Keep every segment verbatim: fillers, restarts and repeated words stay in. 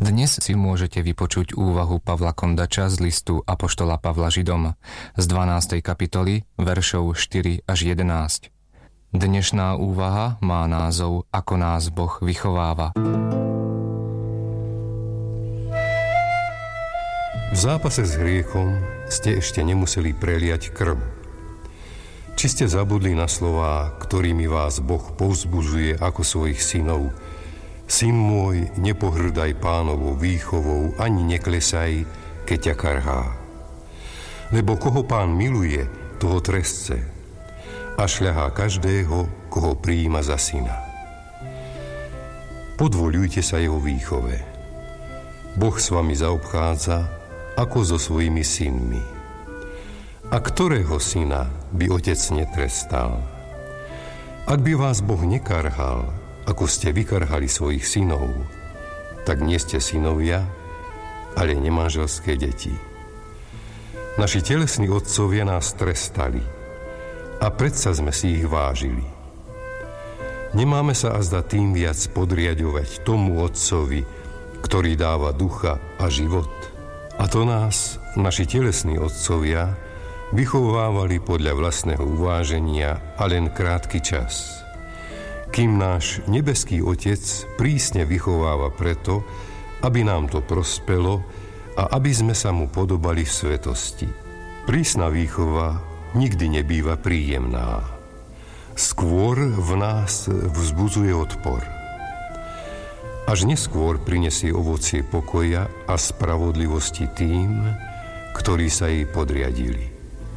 Dnes si môžete vypočuť úvahu Pavla Kondača z listu Apoštola Pavla Židom z dvanástej kapitoly, veršov štyri až jedenásť. Dnešná úvaha má názov Ako nás Boh vychováva. V zápase s hriechom ste ešte nemuseli preliať krv. Či ste zabudli na slová, ktorými vás Boh povzbudzuje ako svojich synov? Syn môj, nepohrdaj Pánovou výchovou, ani neklesaj, keď ťa karhá. Lebo koho Pán miluje, toho trestce a šľahá každého, koho prijíma za syna. Podvoľujte sa jeho výchove. Boh s vami zaobchádza ako so svojimi synmi. A ktorého syna by otec netrestal? Ak by vás Boh nekarhal, ako ste vykarhali svojich synov, tak nie ste synovia, ale nemanželské deti. Naši telesní otcovia nás trestali a predsa sme si ich vážili. Nemáme sa azda tým viac podriadovať tomu otcovi, ktorý dáva ducha a život. A to nás, naši telesní otcovia, vychovávali podľa vlastného uváženia a len krátky čas. Kým náš nebeský Otec prísne vychováva preto, aby nám to prospelo a aby sme sa mu podobali v svetosti. Prísna výchova nikdy nebýva príjemná. Skôr v nás vzbudzuje odpor. Až neskôr prinesie ovocie pokoja a spravodlivosti tým, ktorí sa jej podriadili.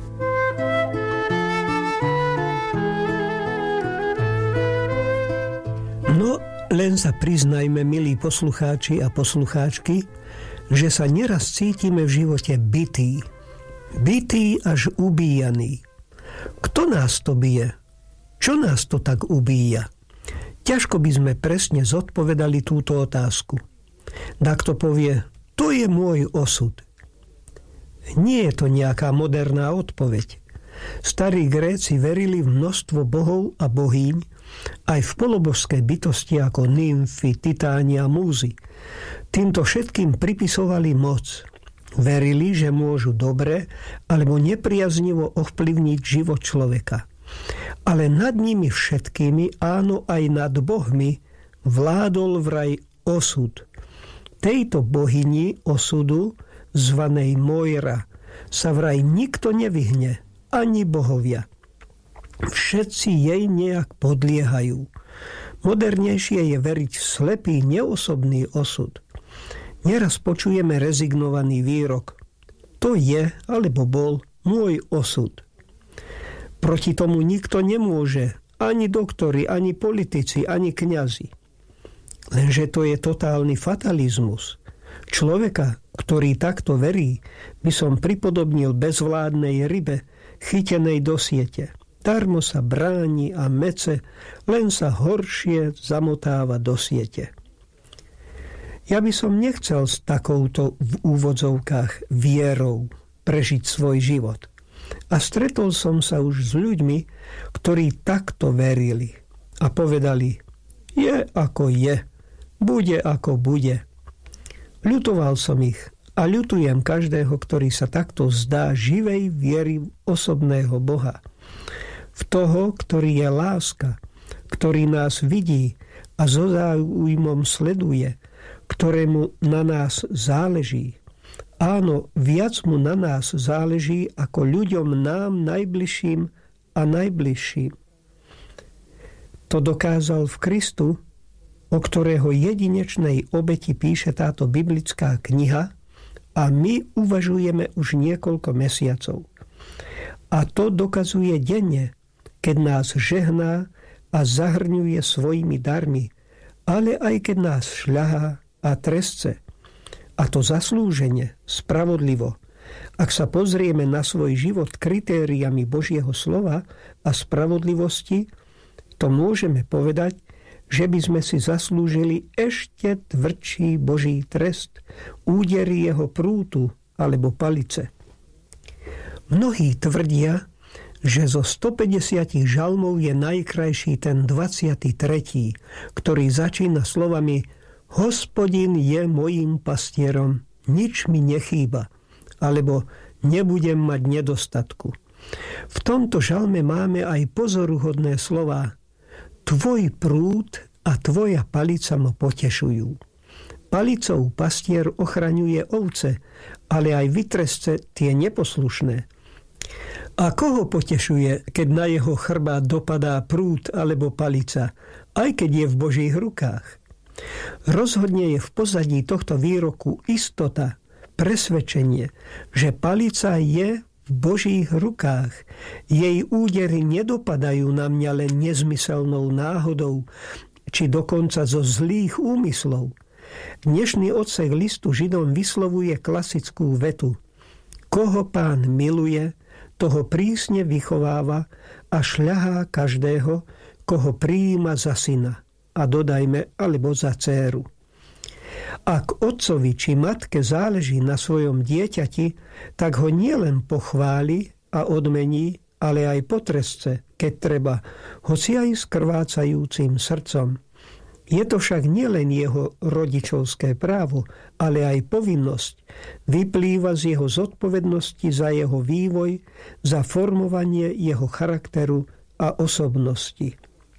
No, len sa priznajme, milí poslucháči a poslucháčky, že sa neraz cítime v živote bití. Bití až ubíjaní. Kto nás to bije? Čo nás to tak ubíja? Ťažko by sme presne zodpovedali túto otázku. Dakto povie, to je môj osud. Nie je to nejaká moderná odpoveď. Starí Gréci verili v množstvo bohov a bohýň, aj v polobožské bytosti ako nymfy, titáni a múzy. Týmto všetkým pripisovali moc. Verili, že môžu dobre alebo nepriaznivo ovplyvniť život človeka. Ale nad nimi všetkými, áno aj nad bohmi, vládol vraj osud. Tejto bohyni osudu, zvanej Mojra, sa vraj nikto nevyhne, ani bohovia. Všetci jej nejak podliehajú. Modernejšie je veriť v slepý, neosobný osud. Neraz počujeme rezignovaný výrok. To je, alebo bol, môj osud. Proti tomu nikto nemôže, ani doktori, ani politici, ani kňazi. Lenže to je totálny fatalizmus. Človeka, ktorý takto verí, by som pripodobnil bezvládnej rybe, chytenej do siete. Darmo sa bráni a mece, len sa horšie zamotáva do siete. Ja by som nechcel s takouto v úvodzovkách vierou prežiť svoj život. A stretol som sa už s ľuďmi, ktorí takto verili a povedali, je ako je, bude ako bude. Ľutoval som ich a ľutujem každého, ktorý sa takto zdá živej viery v osobného Boha. V toho, ktorý je láska, ktorý nás vidí a so záujmom sleduje, ktorému na nás záleží. Áno, viac mu na nás záleží ako ľuďom nám najbližším a najbližším. To dokázal v Kristu, o ktorého jedinečnej obeti píše táto biblická kniha a my uvažujeme už niekoľko mesiacov. A to dokazuje denne, keď nás žehná a zahrňuje svojimi darmi, ale aj keď nás šľahá a trestce. A to zaslúžene, spravodlivo. Ak sa pozrieme na svoj život kritériami Božieho slova a spravodlivosti, to môžeme povedať, že by sme si zaslúžili ešte tvrdší Boží trest, údery jeho prútu alebo palice. Mnohí tvrdia, že zo stopäťdesiat žalmov je najkrajší ten dvadsiaty tretí, ktorý začína slovami Hospodin je mojím pastierom, nič mi nechýba, alebo nebudem mať nedostatku. V tomto žalme máme aj pozoruhodné slová. Tvoj prúd a tvoja palica ma potešujú. Palicou pastier ochraňuje ovce, ale aj vytresce tie neposlušné. A koho potešuje, keď na jeho chrbát dopadá prúd alebo palica, aj keď je v Božích rukách? Rozhodne je v pozadí tohto výroku istota, presvedčenie, že palica je v Božích rukách. Jej údery nedopadajú na mňa len nezmyselnou náhodou, či dokonca zo zlých úmyslov. Dnešný odsek listu Židom vyslovuje klasickú vetu. Koho Pán miluje, toho prísne vychováva a šľahá každého, koho prijíma za syna. A dodajme, alebo za dcéru. Ak otcovi či matke záleží na svojom dieťati, tak ho nielen pochváli a odmení, ale aj potresce, keď treba, hoci aj s krvácajúcim srdcom. Je to však nielen jeho rodičovské právo, ale aj povinnosť. Vyplýva z jeho zodpovednosti za jeho vývoj, za formovanie jeho charakteru a osobnosti.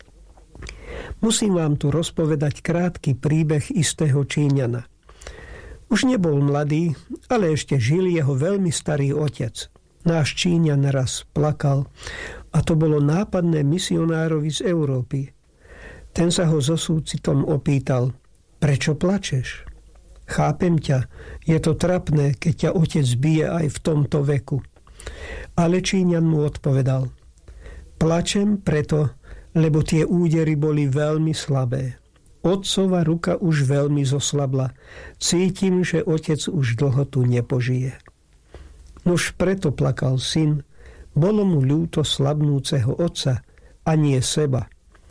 Musím vám tu rozpovedať krátky príbeh istého Číňana. Už nebol mladý, ale ešte žil jeho veľmi starý otec. Náš Číňan raz plakal a to bolo nápadné misionárovi z Európy. Ten sa ho so súcitom opýtal, prečo plačeš? Chápem ťa, je to trapné, keď ťa otec bije aj v tomto veku. Ale Číňan mu odpovedal, plačem preto, lebo tie údery boli veľmi slabé. Otcova ruka už veľmi zoslabla. Cítim, že otec už dlho tu nepožije. Nož preto plakal syn, bolo mu ľúto slabnúceho otca a nie seba.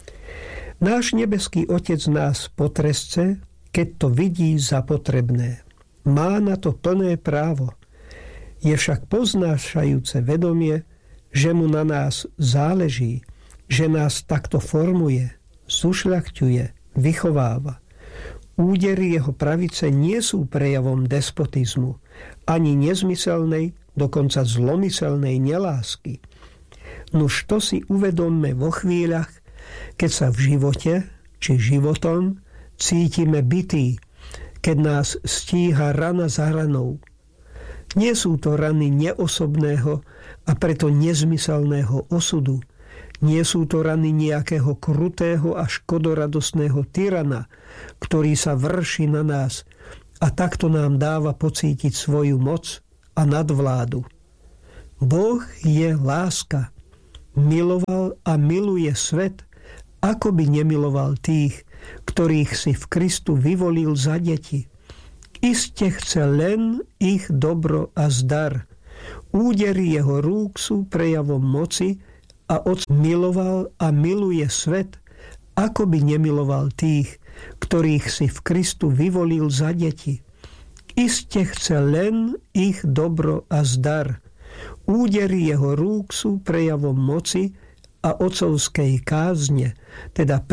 Náš nebeský otec nás potresce, keď to vidí za potrebné. Má na to plné právo. Je však poznášajúce vedomie, že mu na nás záleží, že nás takto formuje, zušľachťuje, vychováva. Údery jeho pravice nie sú prejavom despotizmu, ani nezmyselnej, dokonca zlomyselnej nelásky. Nuž to si uvedomme vo chvíľach, keď sa v živote, či životom, cítime bití, keď nás stíha rana za ranou. Nie sú to rany neosobného a preto nezmyselného osudu. Nie sú to rany nejakého krutého a škodoradosného tyrana, ktorý sa vrší na nás a takto nám dáva pocítiť svoju moc a nadvládu. Boh je láska. Miloval a miluje svet, ako by nemiloval tých, ktorých si v Kristu vyvolil za deti. Iste chce len ich dobro a zdar. Údery jeho rúk sú prejavom moci a Otec miloval a miluje svet, ako by nemiloval tých, ktorých si v Kristu vyvolil za deti. Iste chce len ich dobro a zdar. Údery jeho rúk sú prejavom moci a otcovskej kázne, teda